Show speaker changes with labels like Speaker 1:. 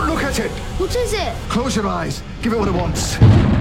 Speaker 1: look at it.
Speaker 2: What is it?
Speaker 1: Close your eyes. Give it what it wants.